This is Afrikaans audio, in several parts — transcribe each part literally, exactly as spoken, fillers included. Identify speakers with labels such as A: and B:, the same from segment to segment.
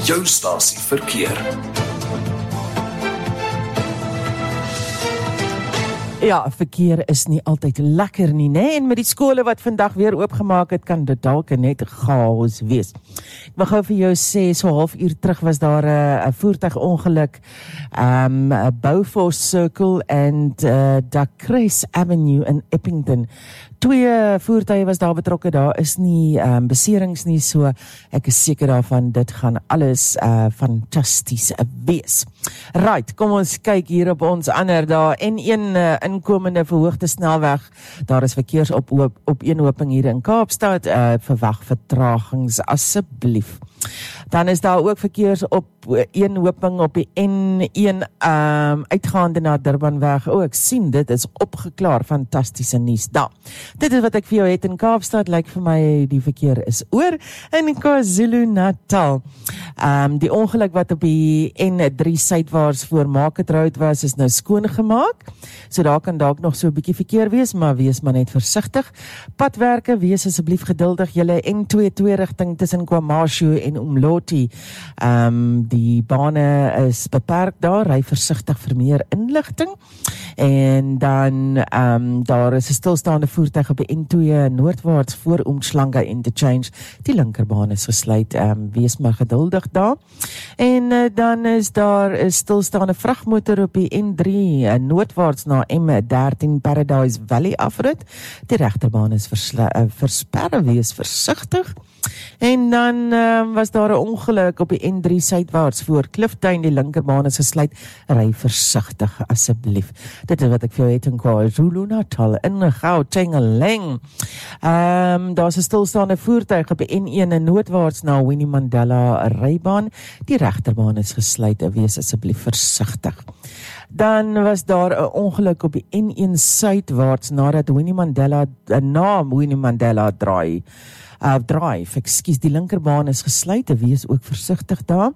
A: jou stasie verkeer.
B: Ja, verkeer is nie altyd lekker nie, né? En met die skole wat vandag weer oopgemaak het, kan dit dalk net chaos wees. Ek wil gou vir jou sê, so half uur terug was daar 'n voertuigongeluk, um, Beaufort Circle en uh, Dacres Avenue in Eppington. Twee voertuie was daar betrokke, daar is nie um, beserings nie, so ek is seker daarvan, dit gaan alles uh, fantasties wees. Right, kom ons kyk hier op ons ander daar, N een uh, inkomende verhoogde snelweg, daar is verkeersop op eenhoping hier in Kaapstad, uh, verwag vertragings asseblief. Dan is daar ook verkeers op eenhoping op die N een um, uitgaande na Durbanweg. O, ek sien dit is opgeklaar, fantastiese nuus daar. Dit is wat ek vir jou het in Kaapstad, lyk vir my die verkeer is oor in KwaZulu-Natal. Um, die ongeluk wat op die N drie suidwaarts voor Market Road was, is nou skoongemaak. So daar kan dalk nog so 'n bietjie verkeer wees, maar wees maar net versigtig. Padwerke, wees asseblief geduldig. Julle N twee twee rigting tussen KwaMashu en Umloti. Um, die bane is beperk daar, ry versigtig vir meer inligting. En dan um, daar is 'n stilstaande voertuig op die N twee noordwaarts voor Umhlanga Interchange. Die linkerbaan is gesluit, um, wees maar geduldig daar. En uh, dan is daar 'n stilstaande vragmotor op die N drie uh, noordwaarts na M dertien Paradise Valley afrit. Die regterbaan is versla- uh, versperre, wees versigtig. En dan um, was daar 'n ongeluk op die N drie suidwaarts voor Cliftuin, die linkerbaan is gesluit, ry versigtig asseblief. Dit is wat ek vir jou het in KwaZulu-Natal, in Gauteng. Um, daar is 'n stilstaande voertuig op die N een noordwaarts na Winnie Mandela rybaan, die regterbaan is gesluit, wees asseblief versigtig. Dan was daar 'n ongeluk op die N een suidwaarts nadat Winnie Mandela, na Winnie Mandela draai. Uh, drive, ekskuus, die linkerbaan is gesluit, wees ook versigtig daar.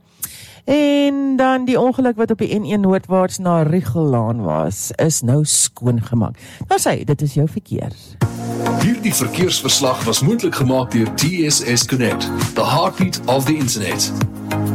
B: En dan die ongeluk wat op die N een noordwaarts na Rigelaan was, is nou skoongemaak. Nou sê, dit is jou verkeer.
A: Hierdie verkeersverslag was moontlik gemaak deur T S S Connect, the heartbeat of the internet.